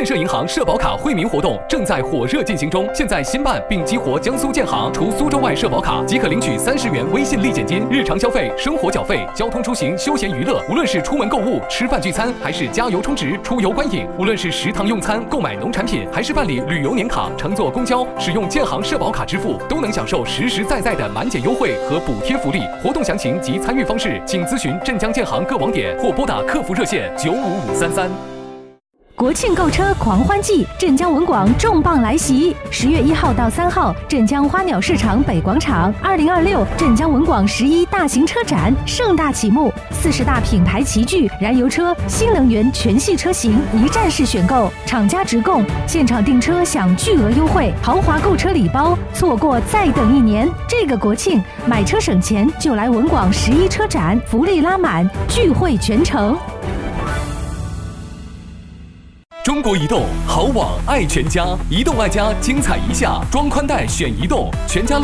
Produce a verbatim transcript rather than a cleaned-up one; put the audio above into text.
建设银行社保卡惠民活动正在火热进行中，现在新办并激活江苏建行，除苏州外社保卡即可领取三十元微信立减金，日常消费、生活缴费、交通出行、休闲娱乐，无论是出门购物、吃饭聚餐，还是加油充值、出游观影，无论是食堂用餐、购买农产品，还是办理旅游年卡、乘坐公交，使用建行社保卡支付，都能享受实实在在的满减优惠和补贴福利。活动详情及参与方式，请咨询镇江建行各网点或拨打客服热线九五五三三。 国庆购车狂欢季，镇江文广重磅来袭！十月一号到三号，镇江花鸟市场北广场，二零二六镇江文广十一大型车展盛大启幕，四十大品牌齐聚，燃油车、新能源全系车型一站式选购，厂家直供，现场订车享巨额优惠，豪华购车礼包，错过再等一年。这个国庆买车省钱就来文广十一车展，福利拉满，聚会全城。 中国移动好网爱全家，移动爱家精彩一下，装宽带选移动，全家乐。